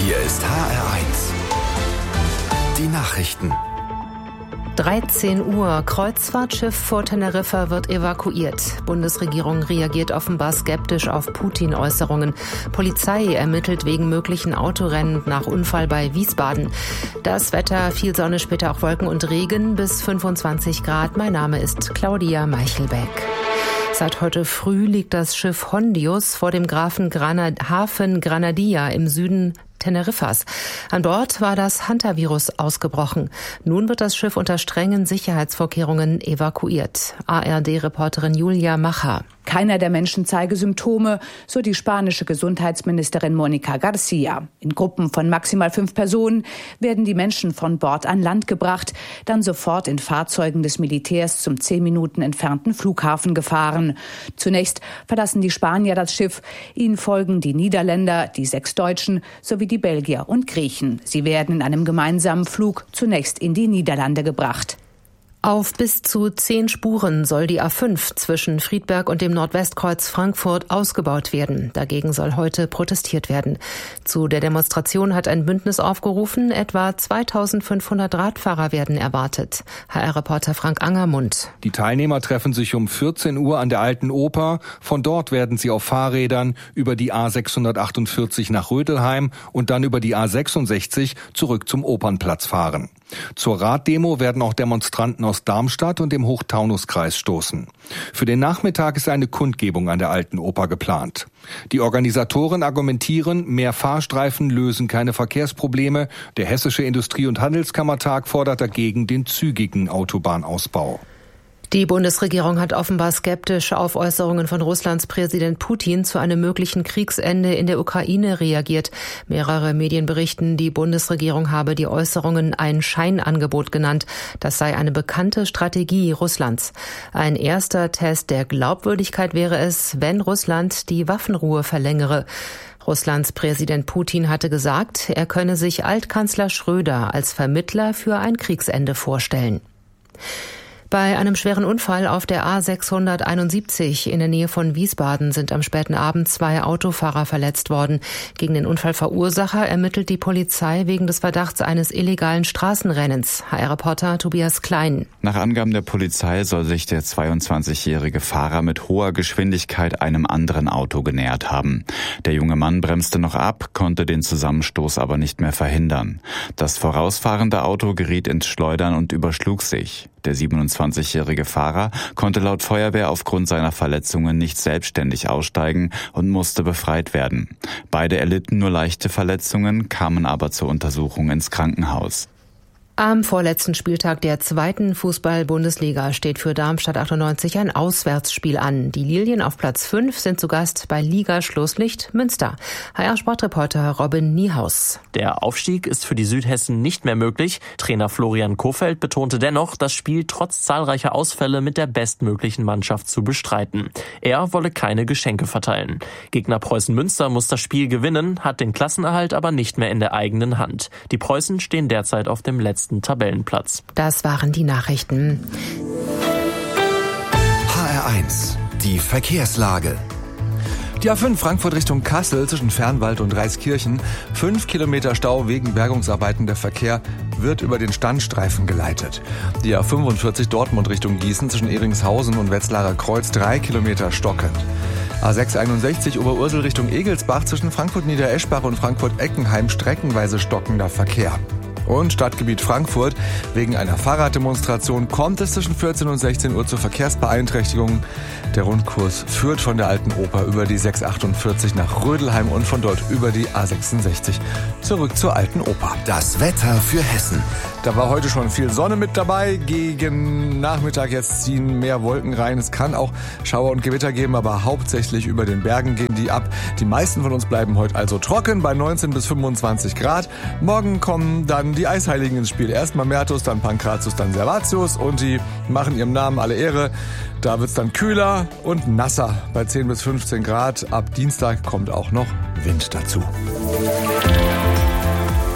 Hier ist HR1. Die Nachrichten. 13 Uhr. Kreuzfahrtschiff vor Teneriffa wird evakuiert. Bundesregierung reagiert offenbar skeptisch auf Putin-Äußerungen. Polizei ermittelt wegen möglichen Autorennen nach Unfall bei Wiesbaden. Das Wetter, viel Sonne, später auch Wolken und Regen bis 25 Grad. Mein Name ist Claudia Meichelbeck. Seit heute früh liegt das Schiff Hondius vor dem Hafen Granadilla im Süden Teneriffas. An Bord war das Hantavirus ausgebrochen. Nun wird das Schiff unter strengen Sicherheitsvorkehrungen evakuiert. ARD-Reporterin Julia Macher. Keiner der Menschen zeige Symptome, so die spanische Gesundheitsministerin Mónica García. In Gruppen von maximal 5 Personen werden die Menschen von Bord an Land gebracht, dann sofort in Fahrzeugen des Militärs zum 10 Minuten entfernten Flughafen gefahren. Zunächst verlassen die Spanier das Schiff. Ihnen folgen die Niederländer, die 6 Deutschen sowie die Belgier und Griechen. Sie werden in einem gemeinsamen Flug zunächst in die Niederlande gebracht. Auf bis zu 10 Spuren soll die A5 zwischen Friedberg und dem Nordwestkreuz Frankfurt ausgebaut werden. Dagegen soll heute protestiert werden. Zu der Demonstration hat ein Bündnis aufgerufen. Etwa 2500 Radfahrer werden erwartet. HR-Reporter Frank Angermund. Die Teilnehmer treffen sich um 14 Uhr an der Alten Oper. Von dort werden sie auf Fahrrädern über die A648 nach Rödelheim und dann über die A66 zurück zum Opernplatz fahren. Zur Raddemo werden auch Demonstranten aus Darmstadt und dem Hochtaunuskreis stoßen. Für den Nachmittag ist eine Kundgebung an der Alten Oper geplant. Die Organisatoren argumentieren, mehr Fahrstreifen lösen keine Verkehrsprobleme. Der Hessische Industrie- und Handelskammertag fordert dagegen den zügigen Autobahnausbau. Die Bundesregierung hat offenbar skeptisch auf Äußerungen von Russlands Präsident Putin zu einem möglichen Kriegsende in der Ukraine reagiert. Mehrere Medien berichten, die Bundesregierung habe die Äußerungen ein Scheinangebot genannt. Das sei eine bekannte Strategie Russlands. Ein erster Test der Glaubwürdigkeit wäre es, wenn Russland die Waffenruhe verlängere. Russlands Präsident Putin hatte gesagt, er könne sich Altkanzler Schröder als Vermittler für ein Kriegsende vorstellen. Bei einem schweren Unfall auf der A671 in der Nähe von Wiesbaden sind am späten Abend 2 Autofahrer verletzt worden. Gegen den Unfallverursacher ermittelt die Polizei wegen des Verdachts eines illegalen Straßenrennens. HR-Reporter Tobias Klein. Nach Angaben der Polizei soll sich der 22-jährige Fahrer mit hoher Geschwindigkeit einem anderen Auto genähert haben. Der junge Mann bremste noch ab, konnte den Zusammenstoß aber nicht mehr verhindern. Das vorausfahrende Auto geriet ins Schleudern und überschlug sich. Der 27-jährige Fahrer konnte laut Feuerwehr aufgrund seiner Verletzungen nicht selbstständig aussteigen und musste befreit werden. Beide erlitten nur leichte Verletzungen, kamen aber zur Untersuchung ins Krankenhaus. Am vorletzten Spieltag der 2. Fußball-Bundesliga steht für Darmstadt 98 ein Auswärtsspiel an. Die Lilien auf Platz 5 sind zu Gast bei Liga-Schlusslicht Münster. HR-Sportreporter Robin Niehaus. Der Aufstieg ist für die Südhessen nicht mehr möglich. Trainer Florian Kohfeldt betonte dennoch, das Spiel trotz zahlreicher Ausfälle mit der bestmöglichen Mannschaft zu bestreiten. Er wolle keine Geschenke verteilen. Gegner Preußen Münster muss das Spiel gewinnen, hat den Klassenerhalt aber nicht mehr in der eigenen Hand. Die Preußen stehen derzeit auf dem letzten Tabellenplatz. Das waren die Nachrichten. HR1, die Verkehrslage. Die A5 Frankfurt Richtung Kassel zwischen Fernwald und Reiskirchen. 5 Kilometer Stau wegen Bergungsarbeiten. Der Verkehr wird über den Standstreifen geleitet. Die A45 Dortmund Richtung Gießen zwischen Eringshausen und Wetzlarer Kreuz 3 Kilometer stockend. A661 Oberursel Richtung Egelsbach zwischen Frankfurt-Niedereschbach und Frankfurt-Eckenheim streckenweise stockender Verkehr. Und Stadtgebiet Frankfurt. Wegen einer Fahrraddemonstration kommt es zwischen 14 und 16 Uhr zu Verkehrsbeeinträchtigungen. Der Rundkurs führt von der Alten Oper über die 648 nach Rödelheim und von dort über die A66 zurück zur Alten Oper. Das Wetter für Hessen. Da war heute schon viel Sonne mit dabei. Gegen Nachmittag jetzt ziehen mehr Wolken rein. Es kann auch Schauer und Gewitter geben, aber hauptsächlich über den Bergen gehen die ab. Die meisten von uns bleiben heute also trocken bei 19 bis 25 Grad. Morgen kommen dann die Eisheiligen ins Spiel. Erst Mamertus, dann Pankratius, dann Servatius und die machen ihrem Namen alle Ehre. Da wird's dann kühler und nasser bei 10 bis 15 Grad. Ab Dienstag kommt auch noch Wind dazu.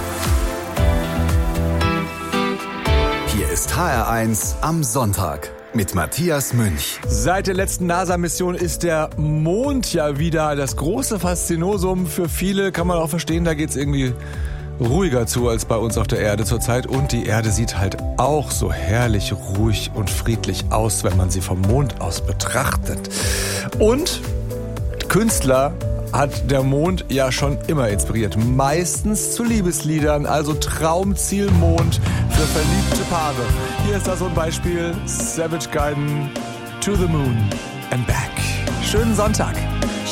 Hier ist HR1 am Sonntag mit Matthias Münch. Seit der letzten NASA-Mission ist der Mond ja wieder das große Faszinosum. Für viele kann man auch verstehen, da geht's irgendwie ruhiger zu als bei uns auf der Erde zurzeit. Und die Erde sieht halt auch so herrlich ruhig und friedlich aus, wenn man sie vom Mond aus betrachtet. Und Künstler hat der Mond ja schon immer inspiriert. Meistens zu Liebesliedern, also Traumziel Mond für verliebte Paare. Hier ist da so ein Beispiel. Savage Garden, To the Moon and Back. Schönen Sonntag.